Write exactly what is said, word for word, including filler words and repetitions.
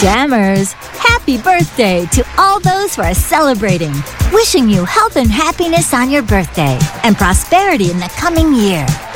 Jammers, happy birthday to all those who are celebrating. Wishing you health and happiness on your birthday and prosperity in the coming year.